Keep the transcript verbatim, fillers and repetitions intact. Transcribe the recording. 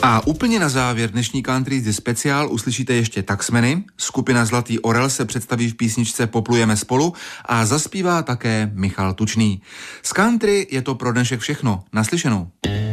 A úplně na závěr dnešní Country Jízdy speciál uslyšíte ještě Taxmeny. Skupina Zlatý orel se představí v písničce Poplujeme spolu a zaspívá také Michal Tučný. Z country je to pro dnešek všechno. Naslyšenou.